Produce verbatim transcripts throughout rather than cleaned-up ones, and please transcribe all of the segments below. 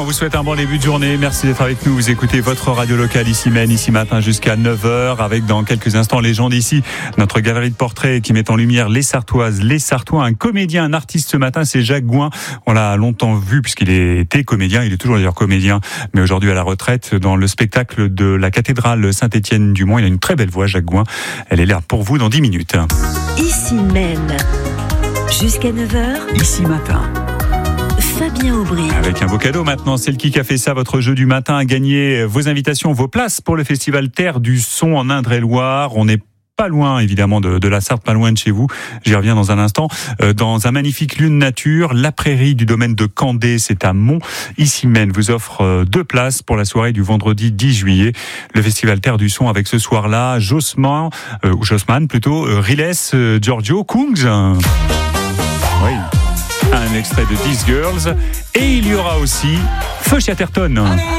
on vous souhaite un bon début de journée. Merci d'être avec nous. Vous écoutez votre radio locale ici Maine, ici matin jusqu'à neuf heures, avec dans quelques instants les gens d'ici, notre galerie de portraits qui met en lumière les Sartoises, les Sartois. Un comédien, un artiste ce matin, c'est Jacques Gouin. On l'a longtemps vu puisqu'il était comédien, il est toujours d'ailleurs comédien, mais aujourd'hui à la retraite dans le spectacle de la cathédrale Saint-Étienne-du-Mont. Il a une très belle voix, Jacques Gouin. Elle est là pour vous dans dix minutes. Ici Maine, jusqu'à neuf heures. Ici matin. Fabien Aubry. Avec un beau cadeau maintenant, c'est le qui a fait ça, votre jeu du matin à gagner vos invitations, vos places pour le festival Terre du Son en Indre-et-Loire. On est pas loin évidemment de, de la Sarthe, pas loin de chez vous. J'y reviens dans un instant. Euh, dans un magnifique lieu de nature, la prairie du domaine de Candé, c'est à Mont. Ici Maine vous offre euh, deux places pour la soirée du vendredi dix juillet. Le festival Terre du Son avec ce soir-là, Jossman, euh, ou Jossman plutôt, euh, Riles, euh, Giorgio, Kungs. Oui. Un extrait de These Girls. Et il y aura aussi Feu Chatterton.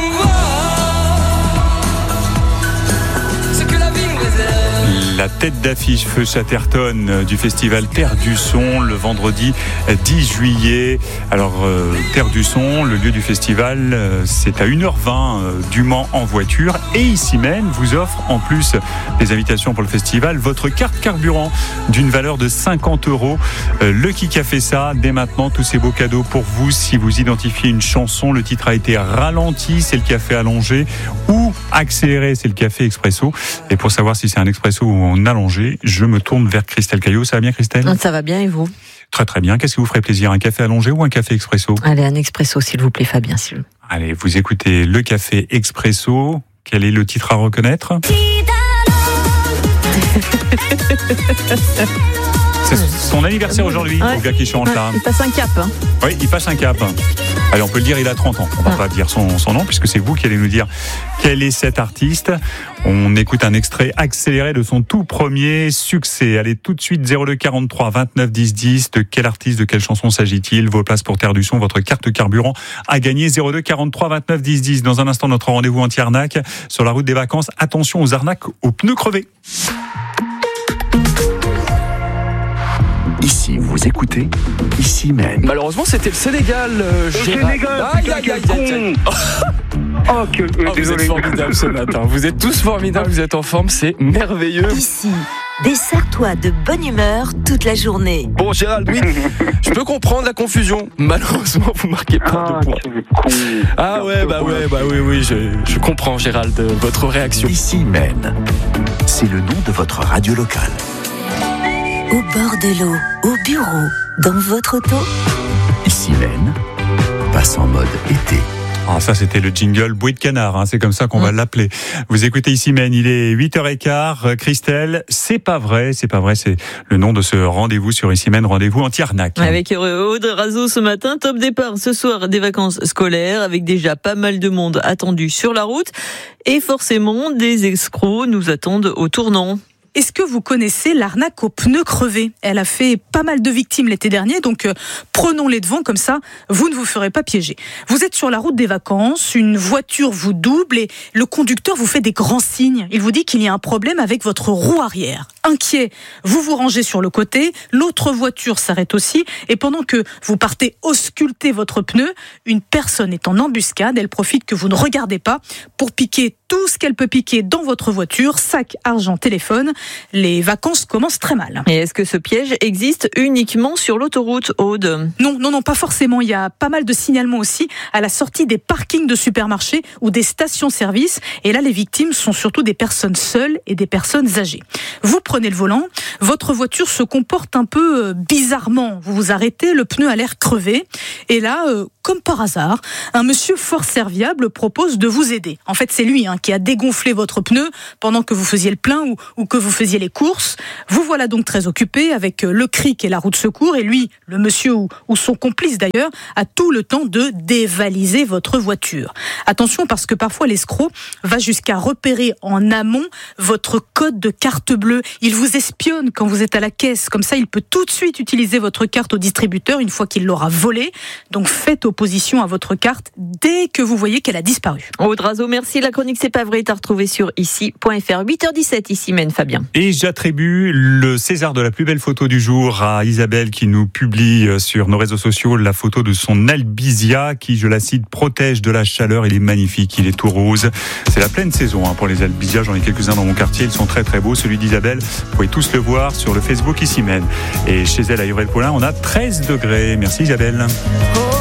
La tête d'affiche Feu Chatterton du festival Terre du Son le vendredi dix juillet. Alors euh, Terre du Son, le lieu du festival, euh, c'est à une heure vingt euh, du Mans en voiture. Et ici même vous offre en plus des invitations pour le festival votre carte carburant d'une valeur de cinquante euros. Euh, le qui a fait ça, dès maintenant tous ces beaux cadeaux pour vous. Si vous identifiez une chanson, le titre a été ralenti, c'est le café allongé, ou accéléré, c'est le café expresso. Et pour savoir si c'est un expresso ou en allongé, je me tourne vers Christelle Caillot. Ça va bien, Christelle ? Ça va bien, et vous ? Très très bien. Qu'est-ce qui vous ferait plaisir, un café allongé ou un café expresso ? Allez, un expresso, s'il vous plaît, Fabien. S'il vous... Allez, vous écoutez le café expresso. Quel est le titre à reconnaître ? C'est son anniversaire aujourd'hui, ouais. Le gars qui chante là. Il passe un cap. Hein. Oui, il passe un cap. Allez, on peut le dire, il a trente ans. On va ah. pas dire son, son nom, puisque c'est vous qui allez nous dire quel est cet artiste. On écoute un extrait accéléré de son tout premier succès. Allez, tout de suite, zéro deux quarante-trois vingt-neuf dix dix. De quel artiste, de quelle chanson s'agit-il ? Vos places pour Terre du Son, votre carte carburant à gagner. zéro deux quarante-trois vingt-neuf dix dix. Dans un instant, notre rendez-vous anti-arnaque sur la route des vacances. Attention aux arnaques aux pneus crevés. Ici, vous écoutez, ici même. Malheureusement, c'était le Sénégal. Euh, le Sénégal, aïe, aïe, aïe, aïe. Oh, que, euh, oh, vous êtes formidables ce matin. Vous êtes tous formidables, vous êtes en forme, c'est merveilleux. Ici, des Sartois de bonne humeur toute la journée. Bon, Gérald, oui, je peux comprendre la confusion. Malheureusement, vous marquez pas ah, de points. Ah ouais, bah ouais, bah oui, oui, je, je comprends, Gérald, votre réaction. Ici Maine, c'est le nom de votre radio locale. Au bord de l'eau, au bureau, dans votre auto. Ici Maine, passe en mode été. Ah, ça, c'était le jingle Bruit de canard, hein, c'est comme ça qu'on mmh. va l'appeler. Vous écoutez ici Maine, il est huit heures quinze. Christelle, c'est pas vrai, c'est pas vrai, c'est le nom de ce rendez-vous sur ici Maine, rendez-vous anti-arnaque. Avec Aude Razo ce matin, top départ ce soir des vacances scolaires, avec déjà pas mal de monde attendu sur la route. Et forcément, des escrocs nous attendent au tournant. Est-ce que vous connaissez l'arnaque aux pneus crevés ? Elle a fait pas mal de victimes l'été dernier, donc euh, prenons-les devant, comme ça, vous ne vous ferez pas piéger. Vous êtes sur la route des vacances, une voiture vous double et le conducteur vous fait des grands signes. Il vous dit qu'il y a un problème avec votre roue arrière. Inquiet, vous vous rangez sur le côté, l'autre voiture s'arrête aussi, et pendant que vous partez ausculter votre pneu, une personne est en embuscade, elle profite que vous ne regardez pas pour piquer tout ce qu'elle peut piquer dans votre voiture, sac, argent, téléphone. Les vacances commencent très mal. Et est-ce que ce piège existe uniquement sur l'autoroute, Aude ? Non, non, non, pas forcément. Il y a pas mal de signalements aussi à la sortie des parkings de supermarchés ou des stations-service. Et là, les victimes sont surtout des personnes seules et des personnes âgées. Vous prenez le volant, votre voiture se comporte un peu bizarrement. Vous vous arrêtez, le pneu a l'air crevé. Et là, euh, comme par hasard, un monsieur fort serviable propose de vous aider. En fait, c'est lui hein, qui a dégonflé votre pneu pendant que vous faisiez le plein ou, ou que vous faisiez les courses. Vous voilà donc très occupé avec le cric et la roue de secours. Et lui, le monsieur ou, ou son complice d'ailleurs, a tout le temps de dévaliser votre voiture. Attention parce que parfois l'escroc va jusqu'à repérer en amont votre code de carte bleue. Il vous espionne quand vous êtes à la caisse. Comme ça, il peut tout de suite utiliser votre carte au distributeur une fois qu'il l'aura volée. Donc faites opposition à votre carte dès que vous voyez qu'elle a disparu. Aude Razo, merci. La chronique c'est pas vrai est à retrouver sur ici point f r. huit heures dix-sept, ici mène Fabien. Et j'attribue le César de la plus belle photo du jour à Isabelle qui nous publie sur nos réseaux sociaux la photo de son albizia qui, je la cite, protège de la chaleur. Il est magnifique, il est tout rose. C'est la pleine saison hein, pour les albizia. J'en ai quelques-uns dans mon quartier, ils sont très très beaux. Celui d'Isabelle, vous pouvez tous le voir sur le Facebook ici mène. Et chez elle à Yvrel-Paulin, on a treize degrés. Merci Isabelle.